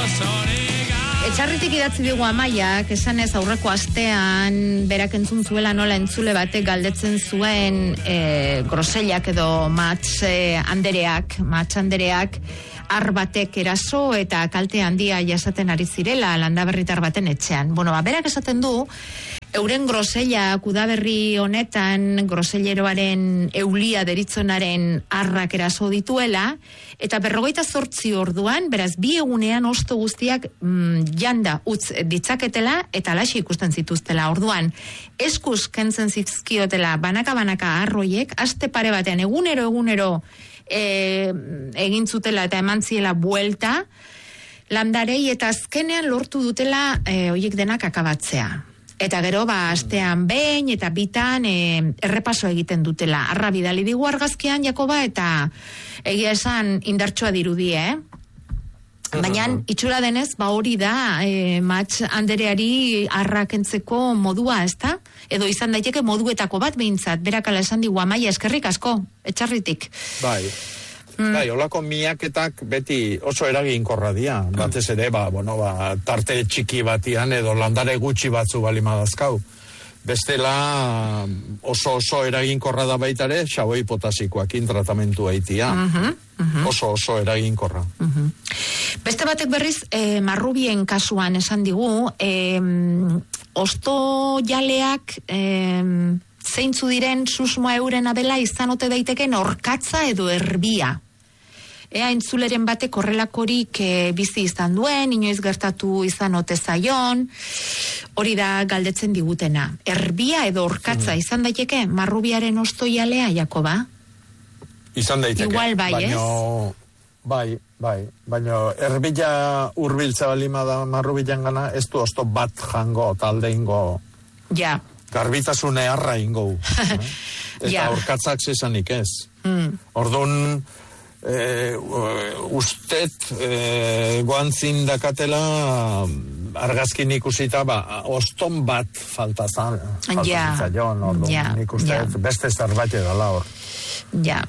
Etxarritik idatzi digu Amaiak, esan ez aurreko astean berak entzun zuela nola entzule batek galdetzen zuen grosellak edo Mats Andereak ar batek eraso eta kalte handia jasaten ari zirela landaberritar baten etxean. Bueno, berak esaten du, euren grosellak udaberri honetan groselleroaren eulia deritzonaren arrak eraso dituela, eta 48 orduan, beraz, 2 egunean osto guztiak janda utz ditzaketela eta alaxe ikusten zituztela. Orduan, eskuz kentzen zizkiotela banaka arroiek, aste pare batean egunero egin zutela eta eman ziela buelta landarei, eta azkenean lortu dutela horiek denak akabatzea. Eta gero, astean behin eta bitan errepaso egiten dutela. Arra bidali digu argazkian, Jakoba, eta egia esan indartsua dirudie, Baina, itxura denez, hori da, Mats Andereari arrakentzeko modua, ezta? Edo izan daiteke moduetako bat behintzat, berakala esan digu Amaia, eskerrik asko, etxarritik. Bai, olako miaketak beti oso eraginkorra dira. Batez ere, tarte txiki batian edo landare gutxi batzu balimadazkau. Bestela oso eraginkorra da baitare, xaboi potasikoakin tratamentu aitia. Oso eraginkorra. Beste batek berriz, Marrubien kasuan esan digu, osto jaleak zeintzu diren susmoa euren abela izan ote daiteken orkatza edo erbia. Ea entzuleren batek horrelakorik bizi izan duen, inoiz gertatu izan ote zaion, hori da galdetzen digutena. Erbia edo orkatza izan daiteke Marrubiaren ostoialea, Jakoba? Izan daiteke. Igual bai, ez? Bai. Baina erbila urbiltza balima da Marrubian gana, ez du osto bat jango, talde ingo. Ja. Garbitasune harra ingo. Eta orkatzak zesanik ez. Orduan, ustet guantzin dakatela argazkin ikusita oston bat falta zaion, orduan nik uste beste zerbait edala hor. Ja.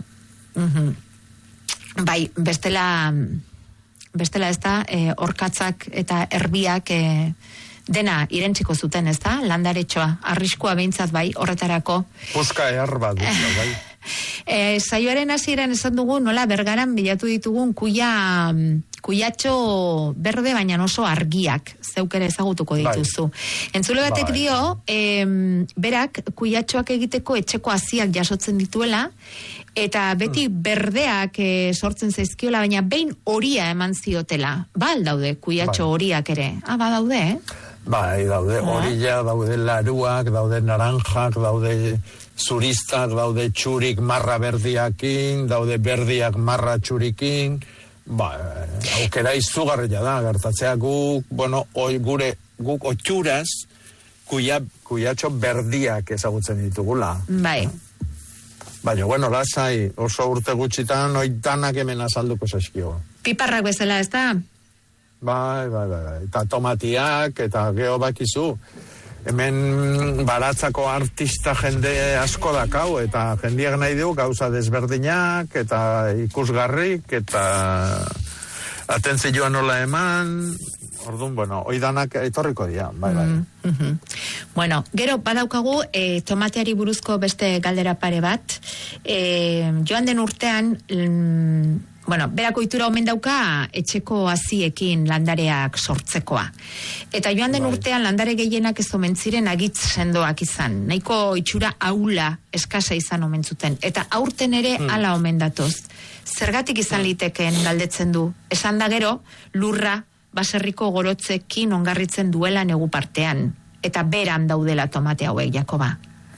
Bai, bestela ez da, orkatzak eta erbiak dena irentziko zuten, ez da? Landaretxoa, arriskua behintzat bai, horretarako. Puska bat dut, bai. Saioaren hasieran esan dugu, nola Bergaran bilatu ditugun kuiatxo berde, baina oso argiak, zeuk ere ezagutuko dituzu. Entzule batek dio, berak kuiatxoak egiteko etxeko haziak jasotzen dituela, eta beti berdeak sortzen zaizkiola, baina behin horia eman ziotela. Daude kuiatxo horiak ere. Daude, Bai, daude horia, daude laruak, daude naranjak, daude zuristak, daude txurik marra berdiakin, daude berdiak marra txurikin. Aukera izugarria da, gertatzea guk otxuraz kuiatxo berdiak ezagutzen ditugula. Bai. Baina, lasai, oso urte gutxitan, oitanak hemen azalduko zaizkio. Piparrak bezala, ez da? Bai. Eta tomatiak, eta geho bakizu. Hemen baratzako artista jende asko dakau, eta jendiak nahi du gauza desberdinak, eta ikusgarrik, eta atentzioa nola eman. Orduan, oidanak etorriko dira, bai. Bueno, gero badaukagu tomateari buruzko beste galdera pare bat. Joan den urtean, berako ohitura omen dauka etxeko haziekin landareak sortzekoa. Eta joan den urtean landare gehienak ez omen ziren agitz sendoak izan. Nahiko itxura ahula eskasa izan omen zuten. Eta aurten ere hala omen datoz. Zergatik izan liteken galdetzen du. Esan da gero, lurra baserriko gorotzekin ongarritzen duela negu partean. Eta beran daudela tomate hauek, Jakoba.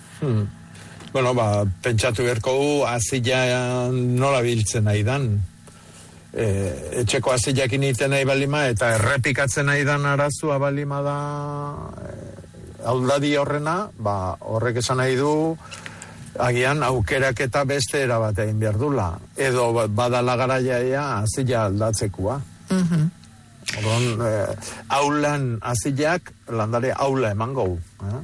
Pentsatu berko azila nola biltzen nahi dan. Etxeko azilakin iten nahi balima, eta errepikatzen nahi dan arazua balima da auladi horrena, horrek esan nahi du agian aukerak eta beste erabate egin behar dula. Edo badala garaia azila aldatzekua. Aulan azilak landare aula eman gau.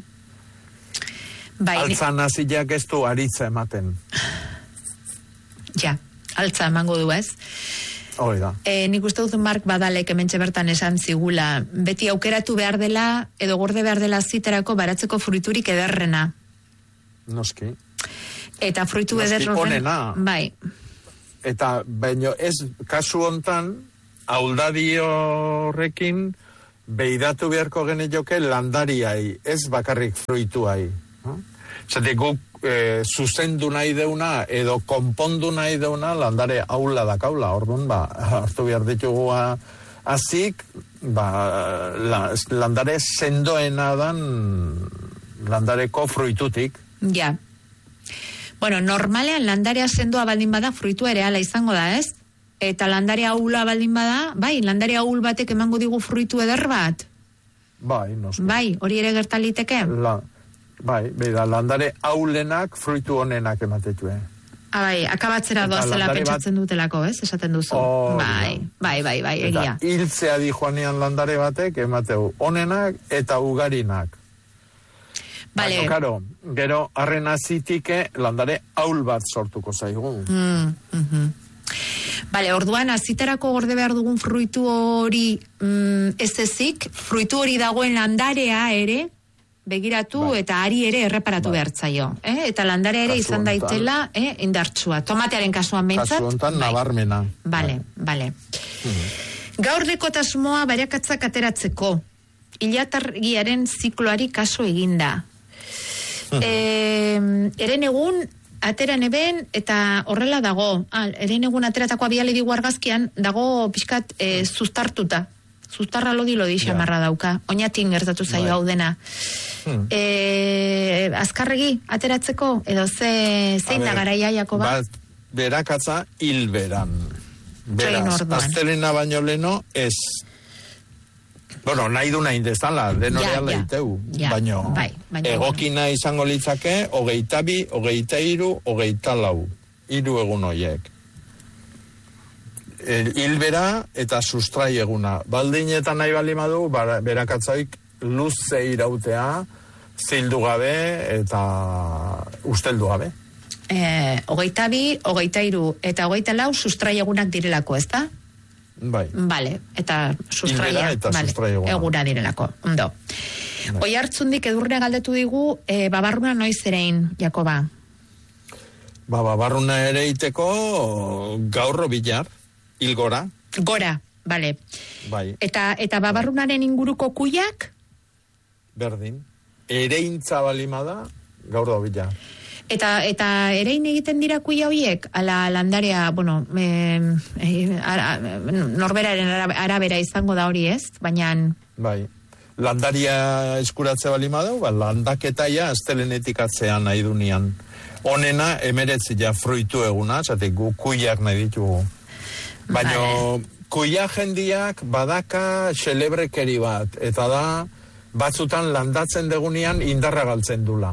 Altzan azilak ez du aritza ematen. Ja, altza emango du ez. Hori da. Nik uste dut Mark Badalek hementxe bertan esan zigula, beti aukeratu behar dela, edo gorde behar dela ziterako baratzeko fruiturik ederrena. Noski. Eta fruitu Noski eder horren... onena. Bai. Eta, baino ez, kasu hontan, auldadi horrekin, beidatu beharko genioke landariai, ez bakarrik fruituai. Zate guk zuzendu nahi deuna, edo konpondu nahi deuna, landare aula dakaula, orduan, hartu behar ditugu azik, landare sendoena dan landareko fruitutik. Ja. Bueno, normalean landarea sendoa baldin bada, fruitua ere ala izango da, ez? Eta landarea aula baldin bada, bai, landarea aul batek emango digu fruitu eder bat? Bai, noski. Bai, hori ere gertaliteke? Bai, beida, landare aulenak fruitu honenak ematetue. Bai, akabatzera doazela pentsatzen dutelako, ez? Esaten duzu. Bai, egia. Eta hiltzea di joanean landare batek emateu honenak eta ugarinak. Vale. Baina, karo, gero arren azitike landare aul bat sortuko zaigu. Vale, orduan aziterako gorde behar dugun fruitu hori ez ezik, fruitu hori dagoen landarea ere begiratu eta ari ere erreparatu behartzaio. Eta landarea ere izan daitela indartsua. Tomatearen kasuan behintzat. Kasu hontan nabarmena. Bale. Gaur dekotasmoa barakatzak ateratzeko. Ilatargiaren zikloari kaso eginda. Eren egun ateran eben eta horrela dago. Eren egun ateratako abiale digu argazkian dago pixkat zuztartuta. Zuztarra lodi xamarra dauka. Oinatin gertatu zaio hau dena. Azkarregi ateratzeko edo zein da garaia Jakoba? Berakatza hilberan. Beraz, astelena baino leno ez. Bueno, nahi du nahi dezala, denorean lehiteu. Baino, egokina izango litzake, 22, 23, 24. 3 egun horiek. Hilbera eta sustrai eguna. Baldinetan nahi bali madu, berakatzaik luze irautea, zildu gabe eta usteldu gabe. 22, 23 eta 24 sustrai egunak direlako, ez da? Bai. Vale, eta sustraia. Eta sustrai eguna direlako, ondo. Oi hartzundik edurrea galdetu digu, babarruna noiz erein, Jakoba? Babarruna ere iteko gaurro bilar, hilgora. Gora, bale. Bai. Eta babarrunaren inguruko kuiak? Berdin. Ereintza balimada, gaurro bilar. Eta erein egiten dira kuia hoiek, ala landarea, bueno, norberaren arabera izango da hori ez, baina... Bai, landaria eskuratze balimadu, landaketaia astelenetik atzean nahi dunian. Honena, 19 ja fruitu eguna, zate gu kuiak nahi ditugu. Baina kuia jendiak badaka celebrekeri bat, eta da batzutan landatzen degunean indarra galtzen dula.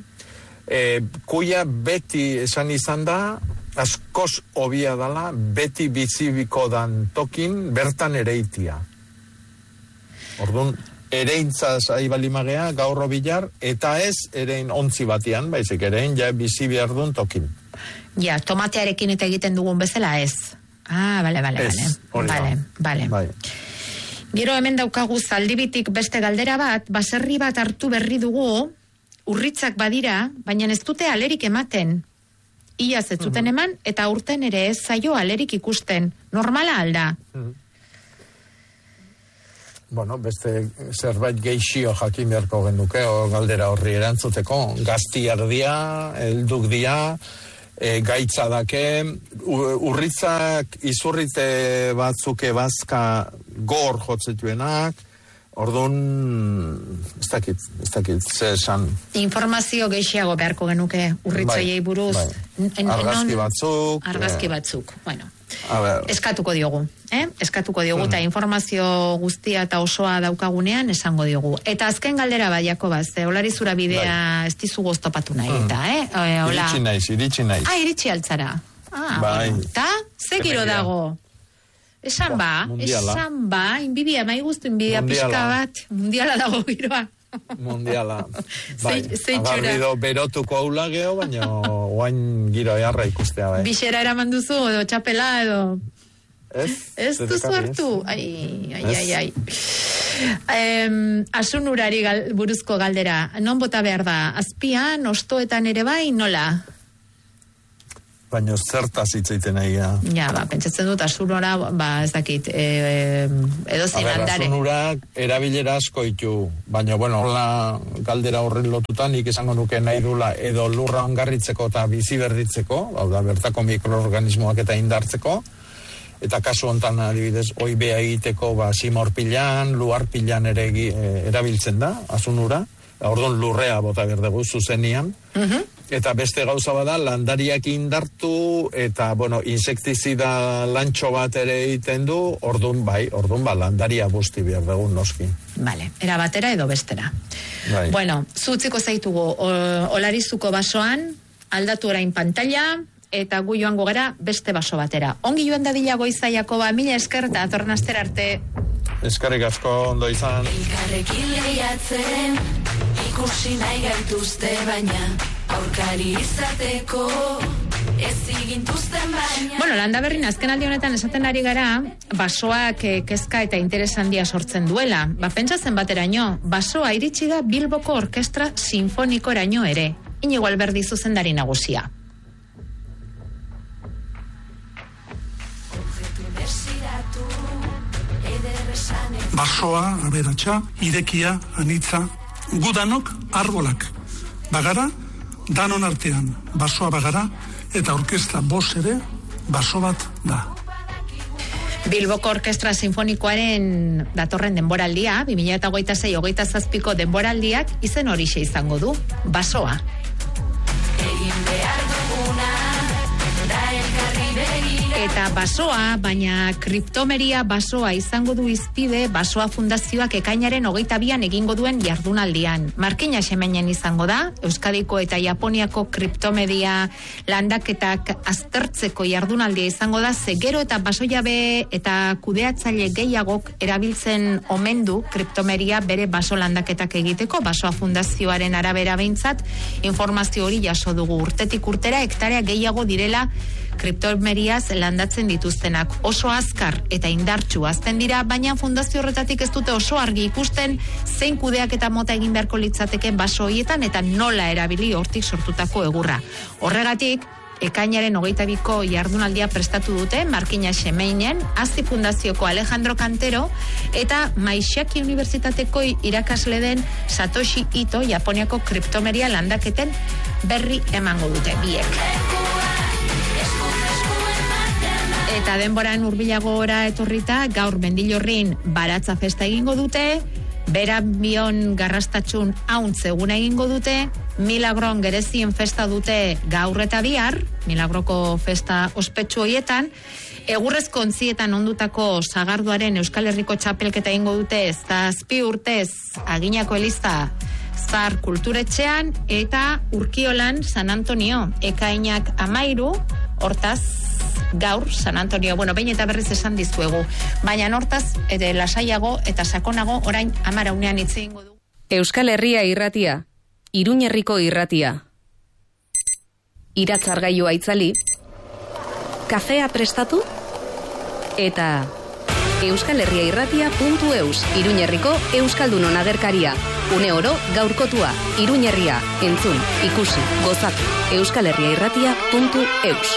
Kuia beti esan izan da, askoz obia dala, beti bizibiko dan tokin bertan ereitia. Orduan, ereintzaz aibalimagea, gaurro bilar, eta ez erein ontzi batian, baizik erein ja bizi behar duen tokin. Ja, tomatearekin eta egiten dugun bezala ez. Bale. Bai. Gero hemen daukagu zaldibitik beste galdera bat, baserri bat hartu berri dugu, urritzak badira, baina ez dute alerik ematen. Iaz ez zuten eman, eta aurten ere ez zaio alerik ikusten. Normala alda? Bueno, beste zerbait geixio jakin beharko genuke, galdera horri erantzuteko. Gaztiar dia, helduk dia, gaitza dake, urritzak izurrite batzuke bazka gor jotzetuenak, orduan, ez dakit, ze esan. Informazio gehiago beharko genuke urritzaiei buruz. Argazki batzuk, bueno. Eskatuko diogu, eta informazio guztia eta osoa daukagunean esango diogu. Eta azken galdera bat, Jakoba, olarizura bidea ez dizu goztopatu nahi, Iritsi naiz. Iritsi altzara. Eta, ze giro dago? Esan ba, inbidia, mai guztu inbidia pixka bat, mundiala dago giroa. Mundiala. Bai, agarrido berotuko aula geho, baina oain giro eharra ikustea bai. Bixera eraman duzu, edo txapela, edo... Ez duzu hartu? Ai. Asunurari buruzko galdera. Non bota behar da? Azpian, ostoetan ere bai, nola? Baina zertaz hitzaiten nahi. Ja, pentsatzen dut asunora, ez dakit, edo zinandare. Asunurak erabilera asko ditu, baina, hola galdera horren lotutan, nik esango nuke nahi dula edo lurra ongarritzeko eta bizi berritzeko, hau da, bertako mikroorganismoak eta indartzeko, eta kasu hontan adibidez, oibea egiteko, simorpilan, luarpilan ere erabiltzen da, asunura, orduan lurrea bota berdegu zuzenian, eta beste gauza bada, landariak indartu, eta, insektizida lantxo bat ere egiten du, orduan landaria busti behar dugu noski. Vale, era batera edo bestera. Bai. Zutziko zaitugu, olarizuko basoan, aldatu orain pantalla, eta gu joango gara beste baso batera. Ongi joan dadila Goizaiako, mila esker eta atorren astera arte. Eskerrik asko, ondo izan. Elkarrekin lehiatzen, ikusi nahi gaituzte baina, aurkari izateko, ez igintuzten baina. Landa Berrin azken aldi honetan esaten ari gara, basoak kezka eta interes handia sortzen duela. Pentsatzen bateraino, basoa iritsi da Bilboko Orkestra Sinfonikoraino ere. Inigo Alberdi zuzendari nagusia. Basoa, aberatsa, irekia, anitza, gudanok arbolak. Bagara, danon artean, basoa bagara, eta orkestra bost ere, baso bat da. Bilboko Orkestra Sinfonikoaren datorren denboraldia, 2026-2027ko denboraldiak izen horixe izango du, basoa. Egin behar duguna, da elkarri begira. Eta basoa, baina kriptomeria basoa izango du izpide, basoa fundazioak ekainaren 22an egingo duen jardunaldian. Markina Xemeinen izango da, Euskadiko eta Japoniako kriptomedia landaketak aztertzeko jardunaldia izango da, gero eta basojabe eta kudeatzaile gehiagok erabiltzen omen du kriptomeria bere baso landaketak egiteko, basoa fundazioaren arabera behintzat, informazio hori jaso dugu urtetik urtera, hektarea gehiago direla kriptomeriaz landatzen dituztenak. Oso azkar eta indartsu azten dira, baina fundazio horretatik ez dute oso argi ikusten zein kudeak eta mota egin beharko litzateke baso horietan eta nola erabili hortik sortutako egurra. Horregatik, ekainaren 22ko jardunaldia prestatu dute Markina Xemeinen, Azti Fundazioko Alejandro Cantero eta Maishaki Unibertsitateko irakasle den Satoshi Ito Japoniako kriptomeria landaketen berri emango dute biek. Eta denboran hurbilagora etorrita, gaur Mendillorrin baratza festa egingo dute, Beranbion garrastatxun hauntz eguna egingo dute, Milagron gerezien festa dute gaur eta bihar, Milagroko festa ospetsu horietan, egurrezko ontzietan ondutako sagarduaren Euskal Herriko txapelketa egingo dute, 7 urtez Aginako Eliza Zar Kulturetxean, eta Urkiolan San Antonio, ekainak 13, hortaz, gaur, San Antonio, behin eta berriz esan dizuegu, baina hortaz, lasaiago eta sakonago orain 10 hitz egingo du. Euskal Herria irratia, Iruñerriko irratia. Iratzargailua itzali, kafea prestatu, eta euskalherriairratia.eus, Iruñerriko Euskaldunon agerkaria. Une oro gaurkotua, Iruñerria, entzun, ikusi, gozatu, euskalherriairratia.eus.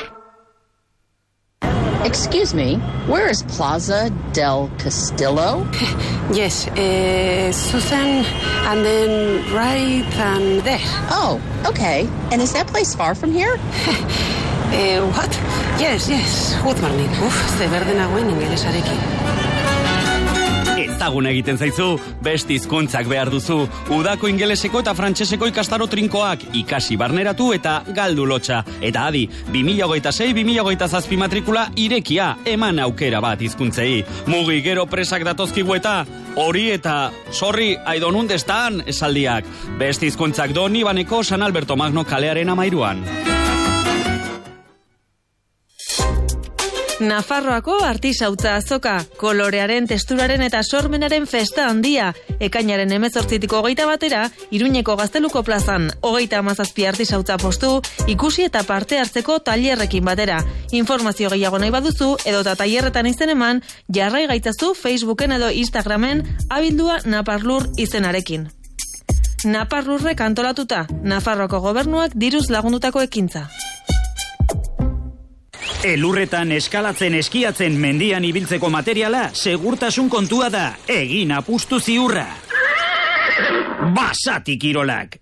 Excuse me, where is Plaza del Castillo? Yes, Susan, and then right and there. Oh, okay. And is that place far from here? What? Yes, good morning. Ze berde nagoen ingelesarekin. Ezagun egiten zaizu, beste hizkuntzak behar duzu. Udako ingeleseko eta frantseseko ikastaro trinkoak, ikasi barneratu eta galdu lotxa. Eta adi, 2026-2027 matrikula irekia, eman aukera bat hizkuntzei. Mugi gero presak datozkigu eta hori eta sorry, I don't understand esaldiak. Beste hizkuntzak Don Ibaneko San Alberto Magno kalearen 13an. Nafarroako artisautza azoka, kolorearen, testuraren eta sormenaren festa handia. Ekainaren 18-tiko 21-era, Iruñeko Gazteluko plazan, 37 artisautza postu, ikusi eta parte hartzeko tailerrekin batera. Informazio gehiago nahi baduzu, edota tailerretan izen eman, jarrai gaitzazu Facebooken edo Instagramen abildua Naparlur izenarekin. Naparlurrek antolatuta, Nafarroako gobernuak diruz lagundutako ekintza. Elurretan eskalatzen, eskiatzen, mendian ibiltzeko materiala, segurtasun kontua da, egin apustu ziurra. Basati Kirolak.